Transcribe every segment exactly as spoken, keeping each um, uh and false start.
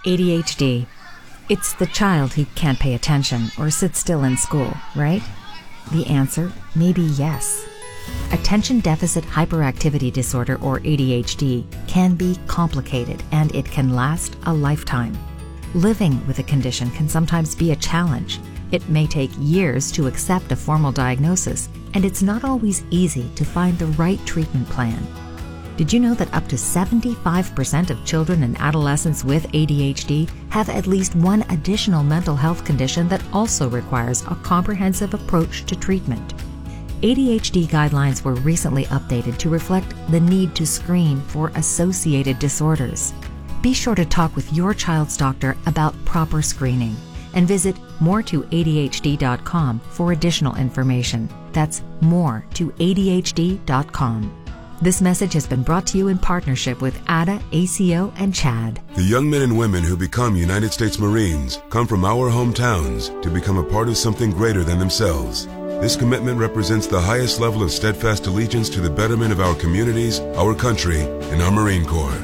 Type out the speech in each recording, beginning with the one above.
A D H D. It's the child who can't pay attention or sit still in school, right? The answer may be yes. Attention Deficit Hyperactivity Disorder, or A D H D, can be complicated and it can last a lifetime. Living with a condition can sometimes be a challenge. It may take years to accept a formal diagnosis, and it's not always easy to find the right treatment plan. Did you know that up to seventy-five percent of children and adolescents with A D H D have at least one additional mental health condition that also requires a comprehensive approach to treatment? A D H D guidelines were recently updated to reflect the need to screen for associated disorders. Be sure to talk with your child's doctor about proper screening and visit more to A D H D dot com for additional information. That's more to A D H D dot com. This message has been brought to you in partnership with A D A, A C O, and CHAD. The young men and women who become United States Marines come from our hometowns to become a part of something greater than themselves. This commitment represents the highest level of steadfast allegiance to the betterment of our communities, our country, and our Marine Corps.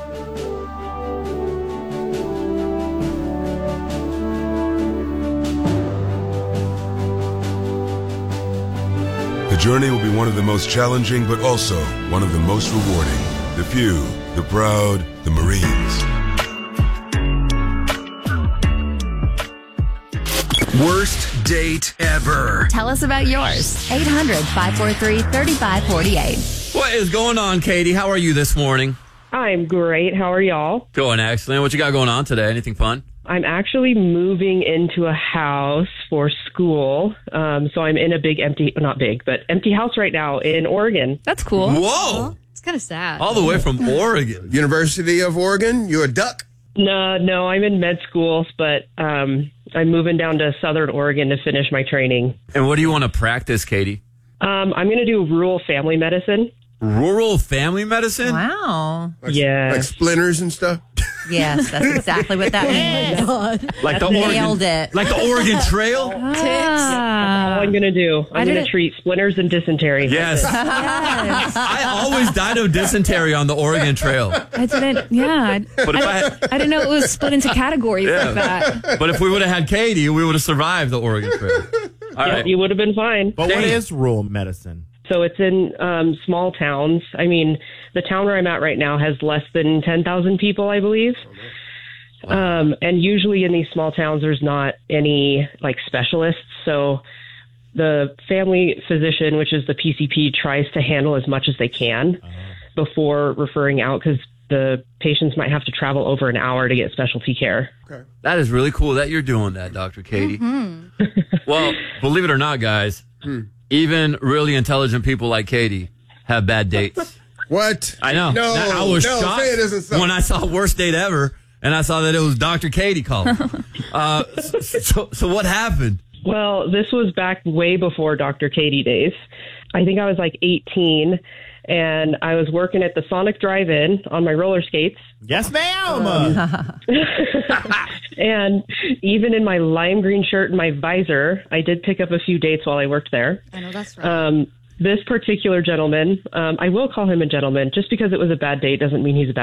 The journey will be one of the most challenging, but also one of the most rewarding. The few, the proud, the Marines. Worst date ever. Tell us about yours. eight hundred, five four three, three five four eight. What is going on, Katie? How are you this morning? I'm great. How are y'all? Going excellent. What you got going on today? Anything fun? I'm actually moving into a house for school. Um, so I'm in a big empty, not big, but empty house right now in Oregon. That's cool. Whoa. It's kind of sad. All the way from Oregon. University of Oregon? You a duck? No, no, I'm in med school, but um, I'm moving down to Southern Oregon to finish my training. And what do you want to practice, Katie? Um, I'm going to do rural family medicine. Rural family medicine? Wow. Like, Yeah. Like splinters and stuff? Yes, that's exactly what that means. Like the Nailed Oregon, it. like the Oregon Trail? That's all I'm going to do. I'm going to treat splinters and dysentery. Yes. I always died of dysentery on the Oregon Trail. I didn't, yeah. I, But if I, I had- I didn't know it was split into categories Yeah. like that. But if we would have had Katie, we would have survived the Oregon Trail. All Yeah, right. you would have been fine. But what Dang. is rural medicine? So it's in um, small towns. I mean, the town where I'm at right now has less than ten thousand people, I believe. Um, and usually in these small towns, there's not any like specialists. So the family physician, which is the P C P, tries to handle as much as they can before referring out, because the patients might have to travel over an hour to get specialty care. That is really cool that you're doing that, Doctor Katie. Well, believe it or not, guys, even really intelligent people like Katie have bad dates. What? I know. No, Now, I was no, shocked say it isn't so. when I saw worst date ever, and I saw that it was Doctor Katie calling. uh, so, so what happened? Well, this was back way before Doctor Katie days. I think I was like eighteen, and I was working at the Sonic Drive-In on my roller skates. Yes, ma'am. And even in my lime green shirt and my visor, I did pick up a few dates while I worked there. I know that's right. Um, this particular gentleman, um, I will call him a gentleman. Just because it was a bad date doesn't mean he's a bad